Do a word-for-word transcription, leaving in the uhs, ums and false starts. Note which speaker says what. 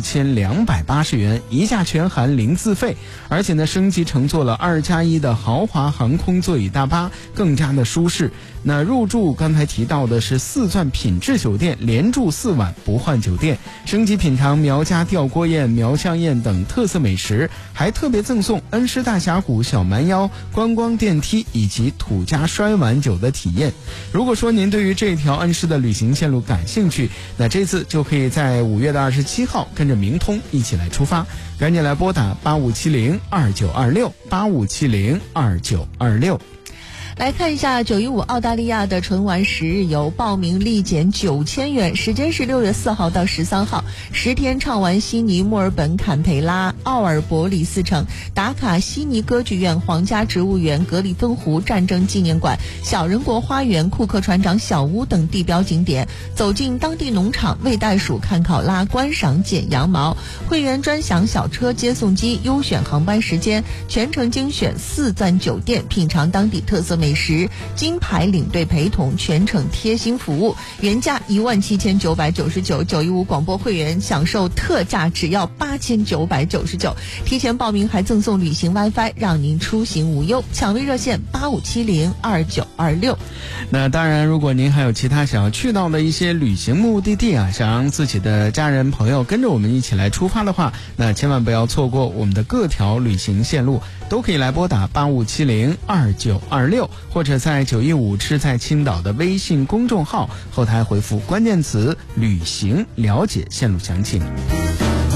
Speaker 1: 千两百八十元，一价全含零自费，而且呢升级乘坐了二加一的豪华航空座椅大巴，更加的舒适。那入住刚才提到的是四钻品质酒店，连住四晚不换酒店，升级品尝苗家吊锅宴、苗香宴等特色美食，还特别赠送恩施大峡谷小蛮腰、观光电梯以及土家摔碗酒的体验。如果说您对于这条恩施的旅行线路感兴趣，那这次就可以在五月的二十七号跟着明通一起来出发，赶紧来拨打八五七零二九二六八五七零二九二六。
Speaker 2: 来看一下九一五澳大利亚的纯玩十日游，报名立减九千元，时间是六月四号到十三号，十天畅玩悉尼、墨尔本、坎培拉、奥尔伯里四城，打卡悉尼歌剧院、皇家植物园、格里芬湖战争纪念馆、小人国花园、库克船长小屋等地标景点，走进当地农场，喂袋鼠、看考拉、观赏剪羊毛，会员专享小车接送机，优选航班时间，全程精选四钻酒店，品尝当地特色美食，金牌领队陪同，全程贴心服务，原价一万七千九百九十九，九一五广播会员享受特价只要八千九百九十九，提前报名还赠送旅行 WiFi， 让您出行无忧。抢位热线八五七零二九二六。
Speaker 1: 那当然，如果您还有其他想要去到的一些旅行目的地啊，想让自己的家人朋友跟着我们一起来出发的话，那千万不要错过我们的各条旅行线路，都可以来拨打八五七零二九二六。或者在九一五吃在青岛的微信公众号后台回复关键词旅行，了解线路详情。